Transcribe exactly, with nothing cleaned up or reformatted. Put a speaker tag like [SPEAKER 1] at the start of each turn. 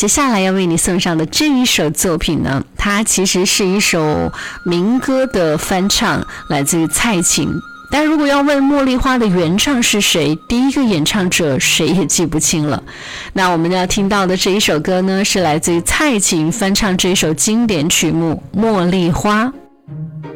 [SPEAKER 1] 接下来要为你送上的这一首作品呢，它其实是一首民歌的翻唱，来自于蔡琴。但如果要问茉莉花的原唱是谁，第一个演唱者谁也记不清了。那我们要听到的这一首歌呢，是来自于蔡琴翻唱这首经典曲目《茉莉花》。